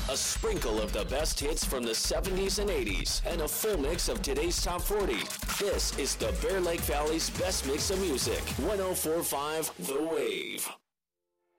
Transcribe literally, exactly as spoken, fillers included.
A sprinkle of the best hits from the seventies and eighties, and a full mix of today's top forty. This is the Bear Lake Valley's best mix of music. one oh four point five The Wave.